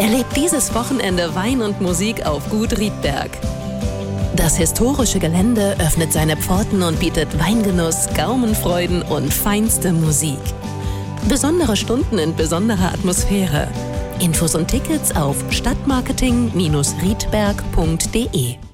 Erlebt dieses Wochenende Wein und Musik auf Gut Riedberg. Das historische Gelände öffnet seine Pforten und bietet Weingenuss, Gaumenfreuden und feinste Musik. Besondere Stunden in besonderer Atmosphäre. Infos und Tickets auf stadtmarketing-riedberg.de.